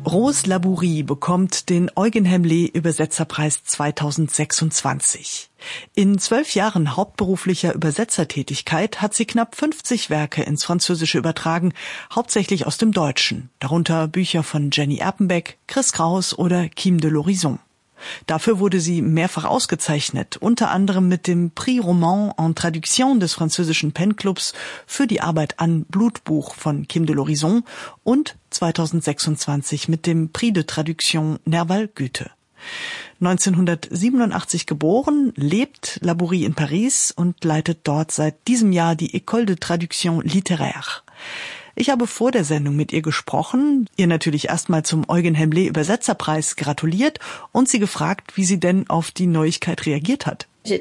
Rose Labourie bekommt den Eugen Hemlé Übersetzerpreis 2026. In 12 Jahren hauptberuflicher Übersetzertätigkeit hat sie knapp 50 Werke ins Französische übertragen, hauptsächlich aus dem Deutschen, darunter Bücher von Jenny Erpenbeck, Chris Kraus oder Kim de l'Horizon. Dafür wurde sie mehrfach ausgezeichnet, unter anderem mit dem Prix Roman en Traduction des französischen Pen-Clubs für die Arbeit an Blutbuch von Kim de l'Horizon und 2026 mit dem Prix de Traduction Nerval Goethe. 1987 geboren, lebt Labourie in Paris und leitet dort seit diesem Jahr die École de Traduction Littéraire. Ich habe vor der Sendung mit ihr gesprochen, ihr natürlich erstmal zum Eugen Hemlé Übersetzerpreis gratuliert und sie gefragt, wie sie denn auf die Neuigkeit reagiert hat. Ich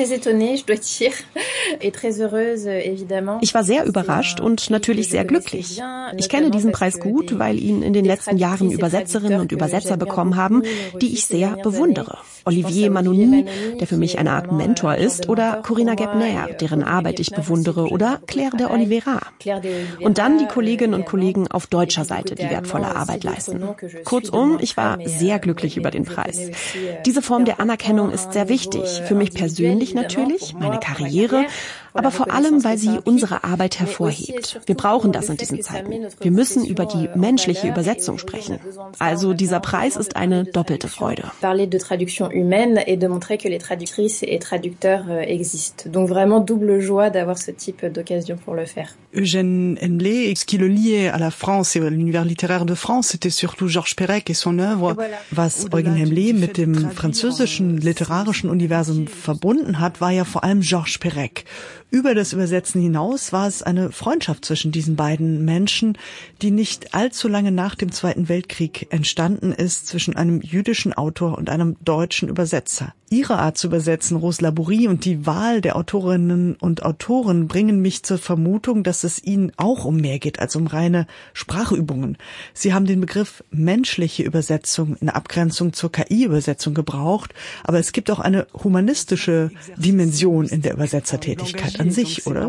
war sehr überrascht und natürlich sehr glücklich. Ich kenne diesen Preis gut, weil ihn in den letzten Jahren Übersetzerinnen und Übersetzer bekommen haben, die ich sehr bewundere. Olivier Manoni, der für mich eine Art Mentor ist, oder Corinna Gebner, deren Arbeit ich bewundere, oder Claire de Oliveira. Und dann die Kolleginnen und Kollegen auf deutscher Seite, die wertvolle Arbeit leisten. Kurzum, ich war sehr glücklich über den Preis. Diese Form der Anerkennung ist sehr wichtig, für mich persönlich natürlich, meine Karriere, aber vor allem, weil sie unsere Arbeit hervorhebt. Wir brauchen das in diesen Zeiten. Wir müssen über die menschliche Übersetzung sprechen. Also dieser Preis ist eine doppelte Freude. Parler de traduction humaine et de montrer que les traductrices et traducteurs existent. Donc vraiment double joie d'avoir ce type d'occasion pour le faire. Eugen Hemlé, ce qui le liait à la France et à l'univers littéraire de France, c'était surtout Georges Perec et son œuvre. Was Eugen Hemlé mit dem französischen literarischen Universum verbunden hat, war ja vor allem Georges Perec. Über das Übersetzen hinaus war es eine Freundschaft zwischen diesen beiden Menschen, die nicht allzu lange nach dem Zweiten Weltkrieg entstanden ist, zwischen einem jüdischen Autor und einem deutschen Übersetzer. Ihre Art zu übersetzen, Rose Labourie, und die Wahl der Autorinnen und Autoren bringen mich zur Vermutung, dass es ihnen auch um mehr geht als um reine Sprachübungen. Sie haben den Begriff menschliche Übersetzung in Abgrenzung zur KI-Übersetzung gebraucht, aber es gibt auch eine humanistische Dimension in der Übersetzertätigkeit an sich, oder?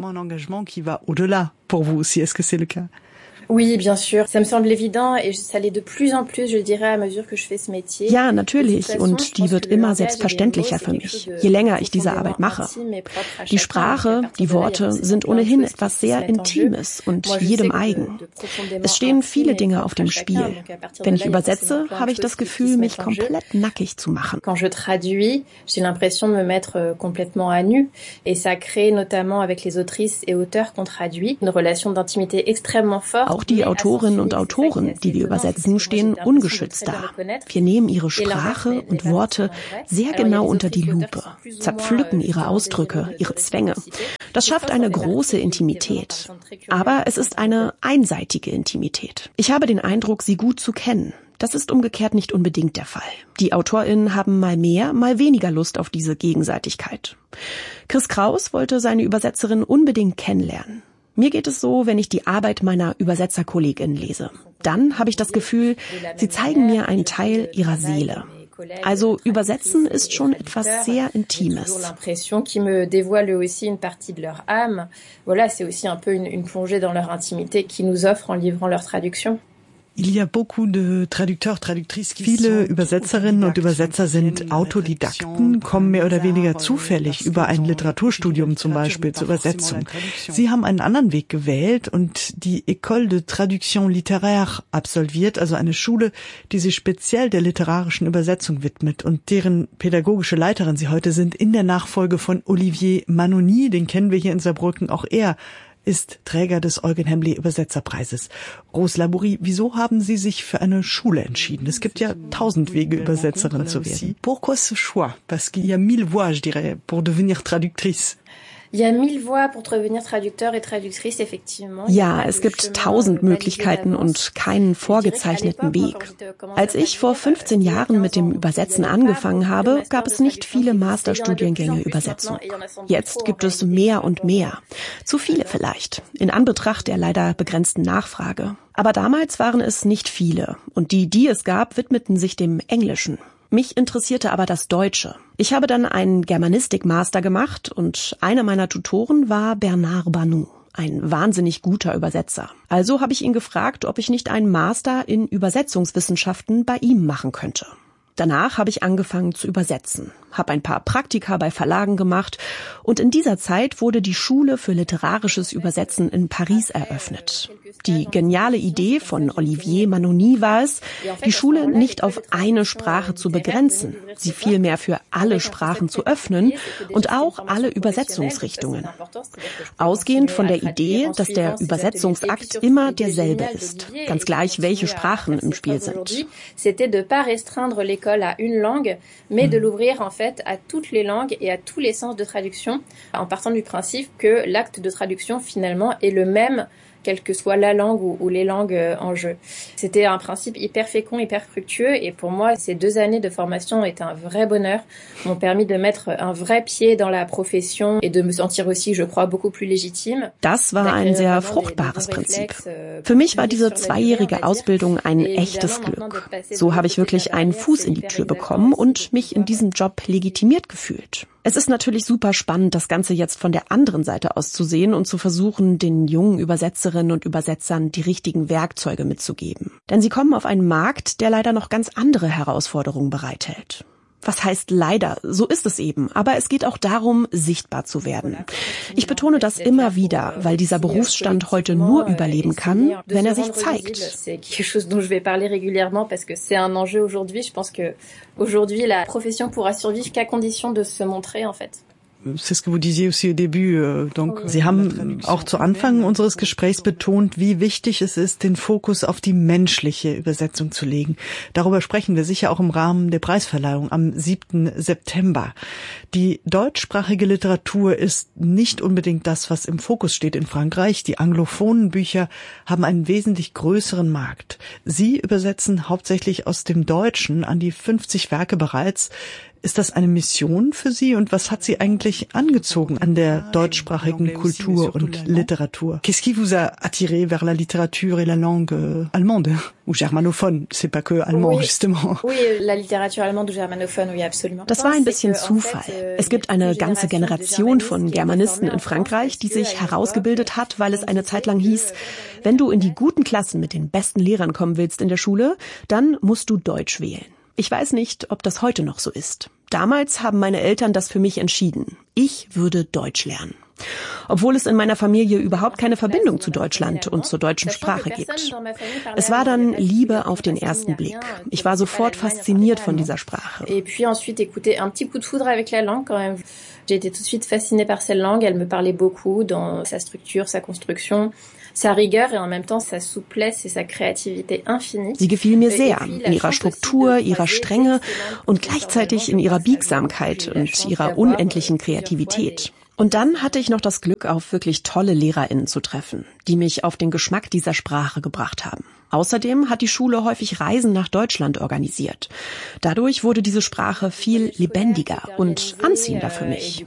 Pour vous aussi, est-ce que c'est le cas? Oui, bien sûr. Ça me semble évident et ça l'est de plus en plus, je dirais, à mesure que je fais ce métier. Ja, natürlich. Und die wird immer selbstverständlicher für mich, je länger ich diese Arbeit mache. Die Sprache, die Worte sind ohnehin etwas sehr Intimes und jedem eigen. Es stehen viele Dinge auf dem Spiel. Wenn ich übersetze, habe ich das Gefühl, mich komplett nackig zu machen. Quand je traduis, j'ai l'impression de me mettre complètement à nu. Et ça crée notamment avec les autrices et auteurs qu'on traduit une relation d'intimité extrêmement forte. Auch die Autorinnen und Autoren, die wir übersetzen, stehen ungeschützt da. Wir nehmen ihre Sprache und Worte sehr genau unter die Lupe, zerpflücken ihre Ausdrücke, ihre Zwänge. Das schafft eine große Intimität. Aber es ist eine einseitige Intimität. Ich habe den Eindruck, sie gut zu kennen. Das ist umgekehrt nicht unbedingt der Fall. Die AutorInnen haben mal mehr, mal weniger Lust auf diese Gegenseitigkeit. Chris Kraus wollte seine Übersetzerin unbedingt kennenlernen. Mir geht es so, wenn ich die Arbeit meiner Übersetzerkollegin lese. Dann habe ich das Gefühl, sie zeigen mir einen Teil ihrer Seele. Also übersetzen ist schon etwas sehr Intimes. L'impression qu'ils me dévoilent aussi une partie de leur âme. Voilà, c'est aussi un peu une plongée dans leur intimité qu'ils nous offrent en livrant leur traduction. Viele Übersetzerinnen und Übersetzer sind Autodidakten, kommen mehr oder weniger zufällig über ein Literaturstudium zum Beispiel zur Übersetzung. Sie haben einen anderen Weg gewählt und die École de Traduction Littéraire absolviert, also eine Schule, die sich speziell der literarischen Übersetzung widmet und deren pädagogische Leiterin Sie heute sind, in der Nachfolge von Olivier Manoni, den kennen wir hier in Saarbrücken, auch er ist Träger des Eugen Hemlé Übersetzerpreises. Rose Labourie, wieso haben Sie sich für eine Schule entschieden? Es gibt ja 1000 Wege, Übersetzerin zu werden. Pourquoi ce choix? Parce qu'il y a 1000 voies, je dirais, pour devenir traductrice. Il y a 1000 voies pour devenir traducteur et traductrice, effectivement. Ja, es gibt 1000 Möglichkeiten und keinen vorgezeichneten Weg. Als ich vor 15 Jahren mit dem Übersetzen angefangen habe, gab es nicht viele Masterstudiengänge Übersetzung. Jetzt gibt es mehr und mehr. Zu viele vielleicht, in Anbetracht der leider begrenzten Nachfrage. Aber damals waren es nicht viele und die es gab, widmeten sich dem Englischen. Mich interessierte aber das Deutsche. Ich habe dann einen Germanistik-Master gemacht und einer meiner Tutoren war Bernard Banou, ein wahnsinnig guter Übersetzer. Also habe ich ihn gefragt, ob ich nicht einen Master in Übersetzungswissenschaften bei ihm machen könnte. Danach habe ich angefangen zu übersetzen, habe ein paar Praktika bei Verlagen gemacht und in dieser Zeit wurde die Schule für literarisches Übersetzen in Paris eröffnet. Die geniale Idee von Olivier Manoni war es, die Schule nicht auf eine Sprache zu begrenzen, sie vielmehr für alle Sprachen zu öffnen und auch alle Übersetzungsrichtungen. Ausgehend von der Idee, dass der Übersetzungsakt immer derselbe ist, ganz gleich welche Sprachen im Spiel sind. À une langue, mais de l'ouvrir en fait à toutes les langues et à tous les sens de traduction, en partant du principe que l'acte de traduction finalement est le même, quelle que soit la langue ou les langues en jeu. C'était un principe hyper fécond, hyper fructueux et pour moi, ces 2 années de formation étaient un vrai bonheur, m'ont permis de mettre un vrai pied dans la profession et de me sentir aussi, je crois, beaucoup plus légitime. Das war ein sehr fruchtbares Prinzip. Für mich war diese 2-jährige Ausbildung ein echtes Glück. So habe ich wirklich einen Fuß in die Tür bekommen und mich in diesem Job legitimiert gefühlt. Es ist natürlich super spannend, das Ganze jetzt von der anderen Seite aus zu sehen und zu versuchen, den jungen Übersetzerinnen und Übersetzern die richtigen Werkzeuge mitzugeben. Denn sie kommen auf einen Markt, der leider noch ganz andere Herausforderungen bereithält. Was heißt leider? So ist es eben. Aber es geht auch darum, sichtbar zu werden. Ich betone das immer wieder, weil dieser Berufsstand heute nur überleben kann, wenn er sich zeigt. C'est quelque chose dont je vais parler régulièrement parce que c'est un enjeu aujourd'hui. Je pense que aujourd'hui la profession pourra survivre qu'à condition de se montrer en fait. C'est ce que vous disiez aussi au début. Donc, Sie haben auch zu Anfang unseres Gesprächs betont, wie wichtig es ist, den Fokus auf die menschliche Übersetzung zu legen. Darüber sprechen wir sicher auch im Rahmen der Preisverleihung am 7. September. Die deutschsprachige Literatur ist nicht unbedingt das, was im Fokus steht in Frankreich. Die anglophonen Bücher haben einen wesentlich größeren Markt. Sie übersetzen hauptsächlich aus dem Deutschen an die 50 Werke bereits. Ist das eine Mission für Sie und was hat Sie eigentlich angezogen an der deutschsprachigen Kultur und Literatur? Qu'est-ce qui vous a attiré vers la littérature et la langue allemande ou germanophone? C'est pas que allemand, justement. Oui, la littérature allemande ou germanophone, oui, absolument. Das war ein bisschen Zufall. Es gibt eine ganze Generation von Germanisten in Frankreich, die sich herausgebildet hat, weil es eine Zeit lang hieß, wenn du in die guten Klassen mit den besten Lehrern kommen willst in der Schule, dann musst du Deutsch wählen. Ich weiß nicht, ob das heute noch so ist. Damals haben meine Eltern das für mich entschieden. Ich würde Deutsch lernen. Obwohl es in meiner Familie überhaupt keine Verbindung zu Deutschland und zur deutschen Sprache gibt. Es war dann Liebe auf den ersten Blick. Ich war sofort fasziniert von dieser Sprache. Et puis ensuite écouter un petit coup de foudre avec la langue quand même. J'ai été tout de suite fascinée par cette langue. Elle me parlait beaucoup dans sa structure, sa construction. Sa rigueur et en même temps sa souplesse et sa créativité infinie. Sie gefiel mir sehr, in ihrer Struktur, ihrer Strenge und gleichzeitig in ihrer Biegsamkeit und ihrer unendlichen Kreativität. Und dann hatte ich noch das Glück, auf wirklich tolle LehrerInnen zu treffen, die mich auf den Geschmack dieser Sprache gebracht haben. Außerdem hat die Schule häufig Reisen nach Deutschland organisiert. Dadurch wurde diese Sprache viel lebendiger und anziehender für mich.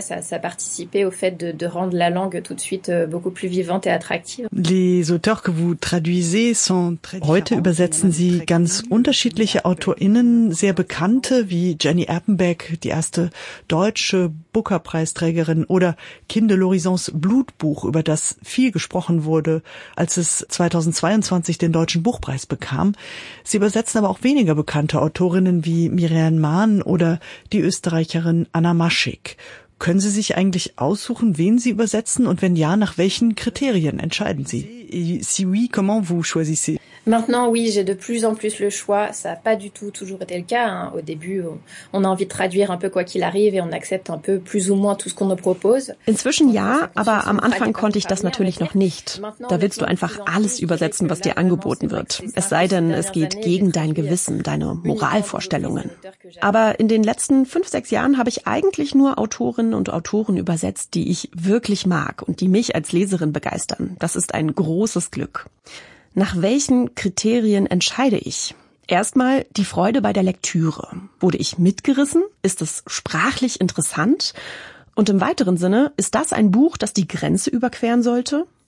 Heute übersetzen Sie ganz unterschiedliche AutorInnen, sehr bekannte wie Jenny Erpenbeck, die erste deutsche Booker-Preisträgerin, oder Kim de l'Horizons Blutbuch, über das viel gesprochen wurde, als es 2022 den Deutschen Buchpreis bekam. Sie übersetzen aber auch weniger bekannte Autorinnen wie Miriam Mahn oder die Österreicherin Anna Maschik. Können Sie sich eigentlich aussuchen, wen Sie übersetzen und wenn ja, nach welchen Kriterien entscheiden Sie? Si oui, comment vous choisissez? Maintenant, oui, j'ai de plus en plus le choix. Ça n'a pas du tout toujours été le cas. Hein. Au début, on a envie de traduire un peu quoi qu'il arrive et on accepte un peu plus ou moins tout ce qu'on nous propose. Inzwischen ja, aber am Anfang konnte ich das natürlich noch nicht. Da willst du einfach alles übersetzen, was dir angeboten wird. Es sei denn, es geht gegen dein Gewissen, deine Moralvorstellungen. Aber in den letzten 5-6 Jahren habe ich eigentlich nur Autorinnen und Autoren übersetzt, die ich wirklich mag und die mich als Leserin begeistern. Das ist ein großes Glück. Nach welchen Kriterien entscheide ich? Erstmal die Freude bei der Lektüre. Wurde ich mitgerissen? Ist es sprachlich interessant? Und im weiteren Sinne, ist das ein Buch, das die Grenze überqueren sollte?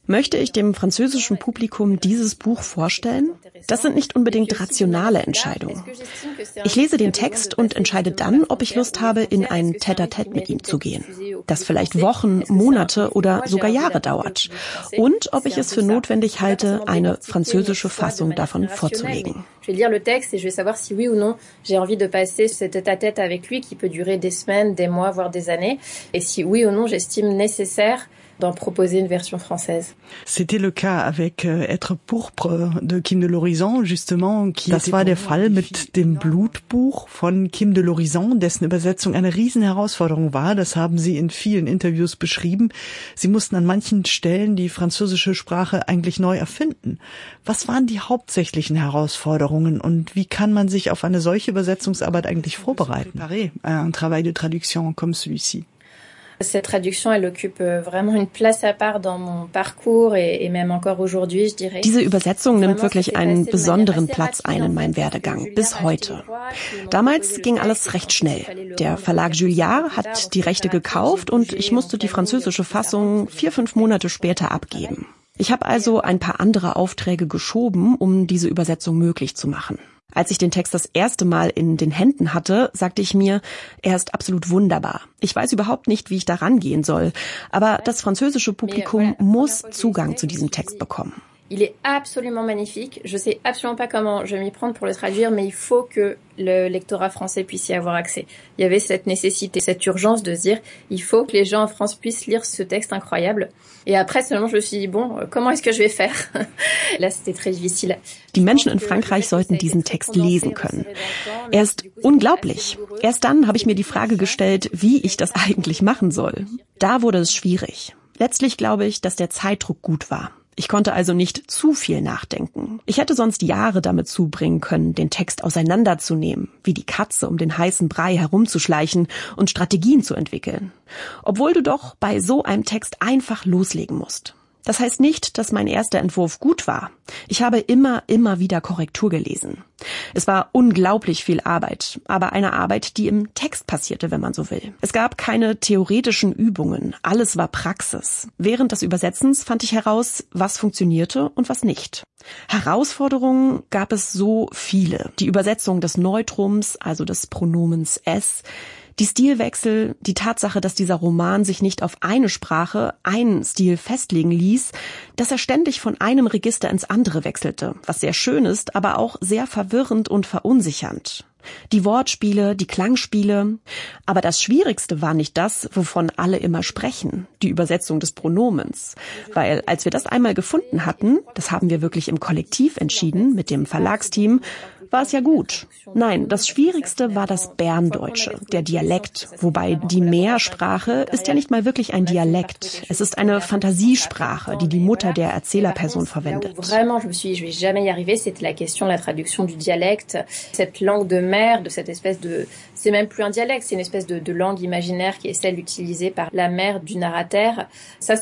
Möchte ich dem französischen Publikum dieses Buch vorstellen? Das sind nicht unbedingt rationale Entscheidungen. Ich lese den Text und entscheide dann, ob ich Lust habe, in ein Tête-à-Tête mit ihm zu gehen, das vielleicht Wochen, Monate oder sogar Jahre dauert. Und ob ich es für notwendig halte, eine französische Fassung davon vorzulegen. Je vais lire le texte et je vais savoir si oui ou non j'ai envie de passer ce tête-à-tête avec lui qui peut durer des semaines, des mois, voire des années. Et si oui ou non j'estime nécessaire d'en proposer une version française. C'était le cas avec Être pourpre de Kim de l'Horizon, justement. Das war der Fall mit dem Blutbuch von Kim de l'Horizon, dessen Übersetzung eine Riesenherausforderung war. Das haben Sie in vielen Interviews beschrieben. Sie mussten an manchen Stellen die französische Sprache eigentlich neu erfinden. Was waren die hauptsächlichen Herausforderungen und wie kann man sich auf eine solche Übersetzungsarbeit eigentlich vorbereiten? Un travail de traduction comme celui-ci. Cette traduction, elle occupe vraiment une place à part dans mon parcours et même encore aujourd'hui, je dirais. Diese Übersetzung nimmt wirklich einen besonderen Platz ein in meinem Werdegang, bis heute. Damals ging alles recht schnell. Der Verlag Julliard hat die Rechte gekauft und ich musste die französische Fassung 4-5 Monate später abgeben. Ich habe also ein paar andere Aufträge geschoben, um diese Übersetzung möglich zu machen. Als ich den Text das erste Mal in den Händen hatte, sagte ich mir, er ist absolut wunderbar. Ich weiß überhaupt nicht, wie ich da rangehen soll, aber das französische Publikum muss Zugang zu diesem Text bekommen. Il est absolument magnifique. Je sais absolument pas comment je vais m'y prendre pour le traduire, mais il faut que le lectorat français puisse y avoir accès. Il y avait cette nécessité, cette urgence de se dire, il faut que les gens en France puissent lire ce texte incroyable. Et après seulement, je me suis dit, bon, comment est-ce que je vais faire? Là, c'était très difficile. Die Menschen in Frankreich sollten diesen Text lesen können. Er ist unglaublich. Erst dann habe ich mir die Frage gestellt, wie ich das eigentlich machen soll. Da wurde es schwierig. Letztlich glaube ich, dass der Zeitdruck gut war. Ich konnte also nicht zu viel nachdenken. Ich hätte sonst Jahre damit zubringen können, den Text auseinanderzunehmen, wie die Katze um den heißen Brei herumzuschleichen und Strategien zu entwickeln. Obwohl du doch bei so einem Text einfach loslegen musst. Das heißt nicht, dass mein erster Entwurf gut war. Ich habe immer wieder Korrektur gelesen. Es war unglaublich viel Arbeit, aber eine Arbeit, die im Text passierte, wenn man so will. Es gab keine theoretischen Übungen, alles war Praxis. Während des Übersetzens fand ich heraus, was funktionierte und was nicht. Herausforderungen gab es so viele. Die Übersetzung des Neutrums, also des Pronomens es, die Stilwechsel, die Tatsache, dass dieser Roman sich nicht auf eine Sprache, einen Stil festlegen ließ, dass er ständig von einem Register ins andere wechselte, was sehr schön ist, aber auch sehr verwirrend und verunsichernd. Die Wortspiele, die Klangspiele. Aber das Schwierigste war nicht das, wovon alle immer sprechen, die Übersetzung des Pronomens. Weil als wir das einmal gefunden hatten, das haben wir wirklich im Kollektiv entschieden, mit dem Verlagsteam, war es ja gut. Nein, das Schwierigste war das Berndeutsche, der Dialekt. Wobei die Mehrsprache ist ja nicht mal wirklich ein Dialekt. Es ist eine Fantasiesprache, die die Mutter der Erzählerperson verwendet. Vraiment, je me suis dit, je vais jamais y arriver. C'était la question, la traduction du dialecte, cette langue de mer, de cette espèce de, c'est même plus un dialecte, c'est une espèce de langue imaginaire qui est celle utilisée par la mère du narrateur. Ça,